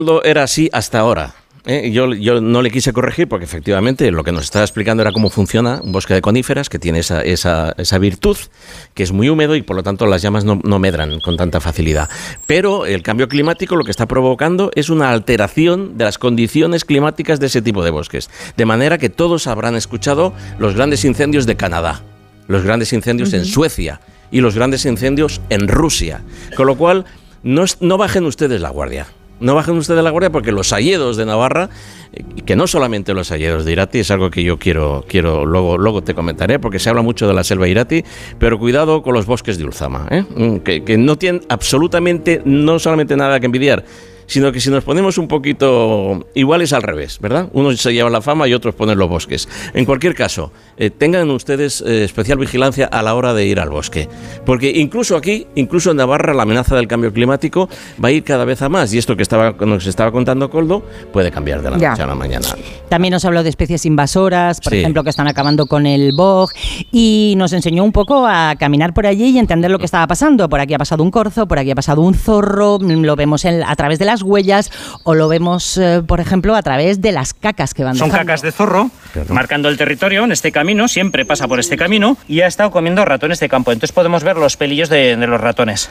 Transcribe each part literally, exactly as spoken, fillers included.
Era así hasta ahora. ¿eh? Yo, yo no le quise corregir porque efectivamente lo que nos estaba explicando era cómo funciona un bosque de coníferas que tiene esa, esa, esa virtud, que es muy húmedo y por lo tanto las llamas no, no medran con tanta facilidad. Pero el cambio climático lo que está provocando es una alteración de las condiciones climáticas de ese tipo de bosques. De manera que todos habrán escuchado los grandes incendios de Canadá, los grandes incendios uh-huh. en Suecia y los grandes incendios en Rusia. Con lo cual, no, no bajen ustedes la guardia. No bajen ustedes la guardia porque los hayedos de Navarra, que no solamente los hayedos de Irati, es algo que yo quiero, quiero luego, luego te comentaré, porque se habla mucho de la selva Irati, pero cuidado con los bosques de Ulzama, ¿eh? que, que no tienen absolutamente, no solamente nada que envidiar, sino que si nos ponemos un poquito, igual es al revés, ¿verdad? Unos se llevan la fama y otros ponen los bosques. En cualquier caso, eh, tengan ustedes eh, especial vigilancia a la hora de ir al bosque, porque incluso aquí, incluso en Navarra, la amenaza del cambio climático va a ir cada vez a más, y esto que estaba, nos estaba contando Koldo puede cambiar de la noche a la mañana. También nos habló de especies invasoras, por sí. ejemplo, que están acabando con el boj, y nos enseñó un poco a caminar por allí y entender lo que estaba pasando. Por aquí ha pasado un corzo, por aquí ha pasado un zorro, lo vemos en, a través de las huellas, o lo vemos, eh, por ejemplo, a través de las cacas que van Son dejando. Cacas de zorro, claro. marcando el territorio en este camino, siempre pasa por este camino, y ha estado comiendo ratones de campo. Entonces podemos ver los pelillos de, de los ratones.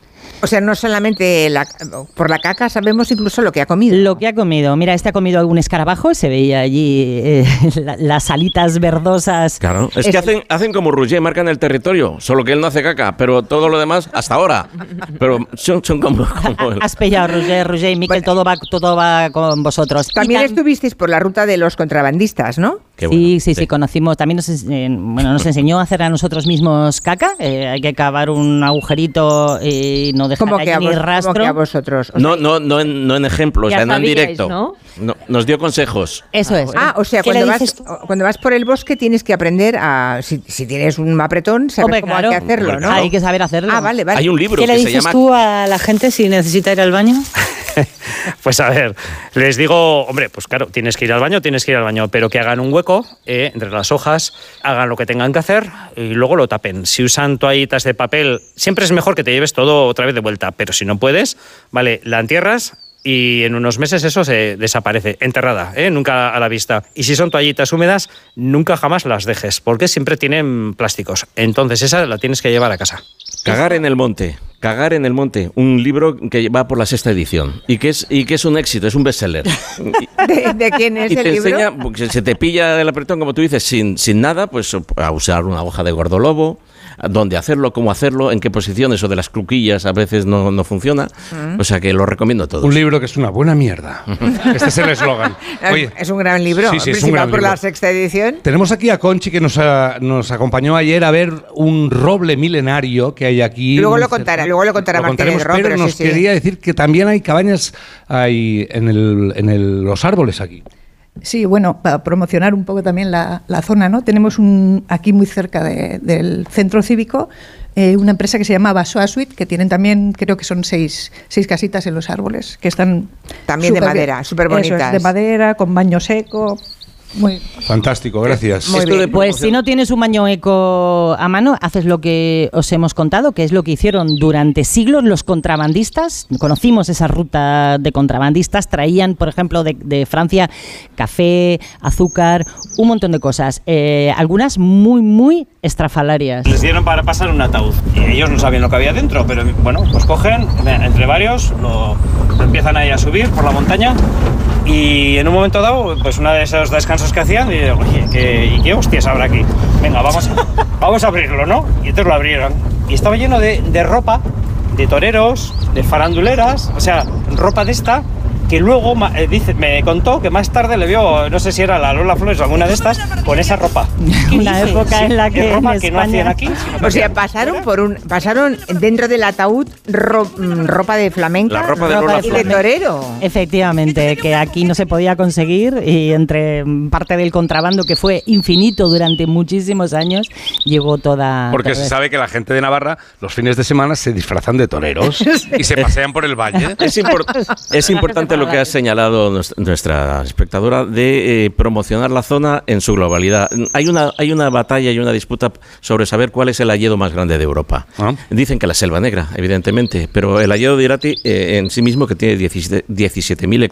O sea, no solamente la, por la caca, sabemos incluso lo que ha comido. Lo que ha comido. Mira, este ha comido algún escarabajo, se veía allí eh, la, las alitas verdosas. Claro, es, es que hacen, hacen como Roger, marcan el territorio, solo que él no hace caca, pero todo lo demás, hasta ahora. Pero son, son como... como Has pillado, Roger, Roger y Miquel, todo va, todo va con vosotros. También tam- estuvisteis por la ruta de los contrabandistas, ¿no? Qué bueno. Sí, sí, sí, conocimos. También nos, eh, bueno, nos enseñó a hacer a nosotros mismos caca. Eh, hay que cavar un agujerito y no dejar que ni vos, rastro. Como que a vosotros. O sea, no, no, no en, no en ejemplo, o sea, no en directo. ¿no? No, nos dio consejos. Eso es. Ah, o sea, cuando vas, cuando vas por el bosque tienes que aprender a, si, si tienes un apretón, saber Hombre, cómo claro. hay que hacerlo, Hombre, ¿no? claro. Hay que saber hacerlo. Ah, vale, vale. Hay un libro ¿Qué que le se dices llama... tú a la gente si necesita ir al baño? Pues a ver, les digo, hombre, pues claro, tienes que ir al baño, tienes que ir al baño, pero que hagan un hueco eh, entre las hojas, hagan lo que tengan que hacer y luego lo tapen. Si usan toallitas de papel, siempre es mejor que te lleves todo otra vez de vuelta, pero si no puedes, vale, la entierras y en unos meses eso se desaparece, enterrada, ¿eh? Nunca a la vista. Y si son toallitas húmedas, nunca jamás las dejes, porque siempre tienen plásticos. Entonces esa la tienes que llevar a casa. Cagar en el monte, Cagar en el monte, un libro que va por la sexta edición y que es y que es un éxito, es un bestseller. ¿De, de quién es y el te libro? enseña, porque se te pilla el apretón, como tú dices, sin, sin nada, pues a usar una hoja de gordolobo, dónde hacerlo, cómo hacerlo, en qué posición, eso de las cluquillas a veces no, no funciona. Mm. O sea que lo recomiendo a todos. Un libro que es una buena mierda. Este es el eslogan. Oye, es un gran libro. Sí, sí, es si un va gran por libro. la sexta edición. Tenemos aquí a Conchi que nos, a, nos acompañó ayer a ver un roble milenario que hay aquí. Luego lo contará, luego lo contará lo Martínez contaremos, Ron, pero, pero nos sí, sí. quería decir que también hay cabañas hay en, el, en el, los árboles aquí. Sí, bueno, para promocionar un poco también la, la zona, ¿no? Tenemos un aquí muy cerca de, del centro cívico eh, una empresa que se llama Basoa Suite, que tienen también, creo que son seis, seis casitas en los árboles, que están también de madera, súper bonitas. Eso es, de madera, con baño seco. Muy fantástico, gracias. Muy bien. Pues si no tienes un baño eco a mano, haces lo que os hemos contado, que es lo que hicieron durante siglos los contrabandistas. Conocimos esa ruta de contrabandistas, traían, por ejemplo, de, de Francia café, azúcar, un montón de cosas, eh, algunas muy, muy estrafalarias. Les dieron para pasar un ataúd y ellos no sabían lo que había dentro, pero bueno, pues cogen, entre varios, lo, lo empiezan ahí a subir por la montaña. Y en un momento dado, pues uno de esos descansos que hacían, y digo, oye, ¿qué, ¿y qué hostias habrá aquí? Venga, vamos a, vamos a abrirlo, ¿no? Y entonces lo abrieron. Y estaba lleno de, de ropa, de toreros, de faranduleras, o sea, ropa de esta, que luego eh, dice, me contó que más tarde le vio, no sé si era la Lola Flores o alguna de estas, con esa ropa. Una época sí, en la que ropa en que no España... hacían aquí. O sea, pasaron por un, pasaron dentro del ataúd ro, ropa de flamenca, la ropa de ropa Lola de y de torero. Efectivamente, que aquí no se podía conseguir y entre parte del contrabando que fue infinito durante muchísimos años, llegó toda... Porque toda se esta. sabe que la gente de Navarra los fines de semana se disfrazan de toreros y se pasean por el valle. Es, import- es importante lo que ha señalado nuestra espectadora de eh, promocionar la zona en su globalidad. Hay una, hay una batalla y una disputa sobre saber cuál es el hayedo más grande de Europa. ¿Ah? Dicen que la Selva Negra, evidentemente, pero el hayedo de Irati eh, en sí mismo, que tiene diecisiete mil